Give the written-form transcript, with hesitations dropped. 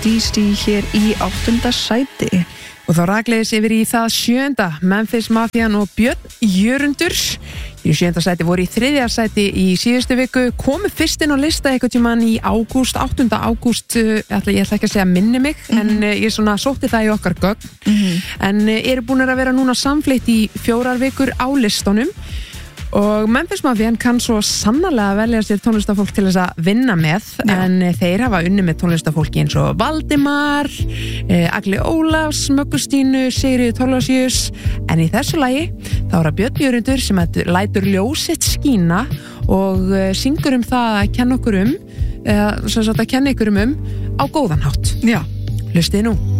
DC hér í 8. sæti. Og þá ragleiðis yfir í það 7. Memphis Mafian og Björn Jörundur. Í 7. sæti voru í 3. sæti í síðustu viku, komu fyrst inn á lista eitthvað tímann í ágúst, 8. ágúst, ég ætla ekki að segja minni mig, en ég svona sótti það í okkar gögn, en eru búin að vera núna samfleitt í 4 vikur á listunum. Og Memphis Mafian kann svo sannarlega velja sér tónlistafólk til þess að vinna með, en þeir hafa unnið með tónlistafólki eins og Valdimar, Agli Ólafs, Möggustínu, Sigríður Thorlacius, en í þessu lagi þá er það Björn Jörundur sem lætur ljósitt skína og syngur það að kenna okkur að kenna ykkur á góðan hátt. Já. Hlustið nú.